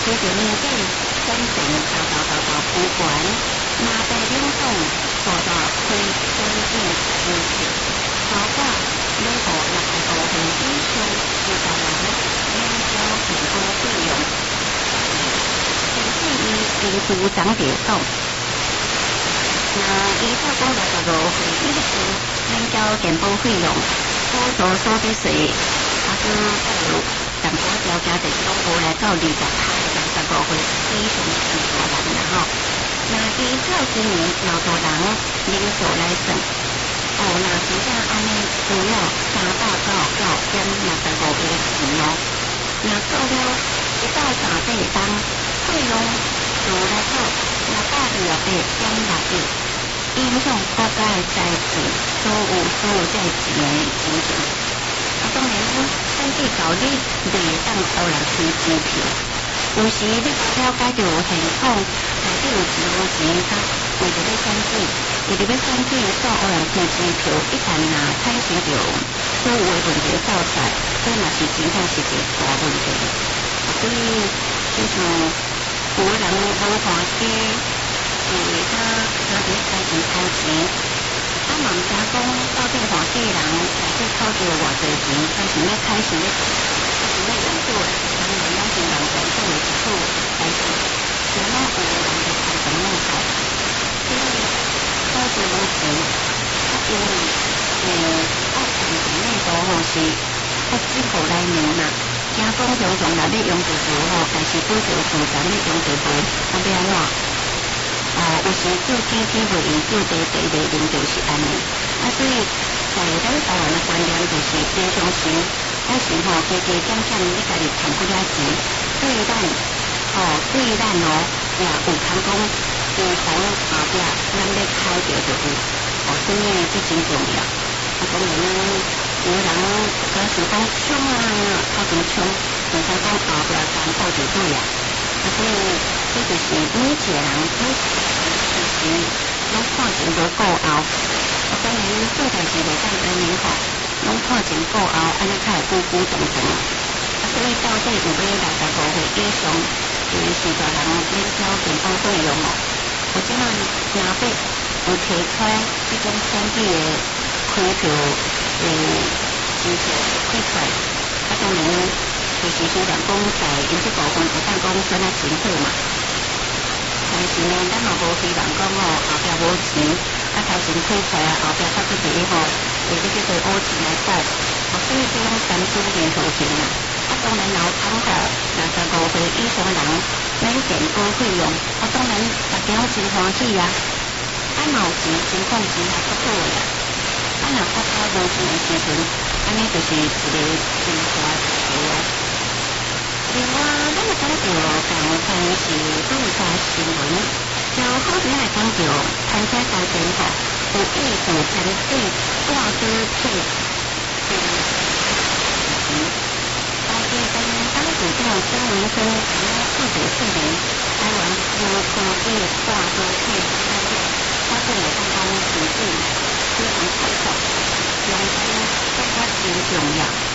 随着年纪转变，到不管马在领导大开转变事情，包括每个六十5岁以上负责人免交健康费用。根据伊领主长者讲，依照讲65岁以上免交健保费用，补助所得税，还有淡薄条件就是讲无来到25岁以上负责人啦吼。那依照今年劳动人人数来算，那真正安尼需要399.65个钱咯。那到了1到3岁当费用就来到628.6亿，影响国家的财政，所有在钱的情形。当然，选举到你袂当互人开支票，有时你了解到现况，内底有钱无钱，为着要选举，煞互人开支票，一旦产生着所有的问题造出来，这嘛是真正是一个大问题。所以，就像有的人无看机，他伫开钱，嘛毋知讲到底换计人内底扣着偌济钱，还是要开始要用对，当然咱是人人做的一处来说，怎么有人就开怎么开，所以扣着无钱，因为按钱内度是不只互来年嘛，惊讲常常若要用着无但是拄着自然要用着无，要安怎？有时叫天袂用，叫地袂用，就是安尼。所以在咱台湾的观念就是平常时，咱是加减你家己赚几仔钱，对咱也有通讲，有从后壁咱要开着就有，所以这真重要。当然有人假是讲抢靠近抢，毋知讲后壁干到就对啊。所以这就是每一个人其实拢看前无顾后，当然做代志袂当安尼吼，拢看前顾后，安尼才会久长长。所以到底有要65岁以上负责人免交健保费用或者若要有提出这种选举的开票支票开出来，当然就是虽然讲在因这部分有当讲选真好嘛。但是呢，咱嘛无希望讲后壁无钱，头前开出来后壁较出题为这叫做乌钱来补，所以这种三思连合型啦。当然有通过65岁以上的人免健保费用，当然大家真欢喜啊。嘛有钱情况真还不错啦。若国家无钱的时阵，安尼就是一个真大的事啊。另外，咱们讲到港台是注册新闻，就好比来讲到参加大选后，有意图参选挂歌配当地跟当主教曾文生49年，台湾无科技挂歌配参选，他对我刚刚提醒非常快速，用心更加真重要。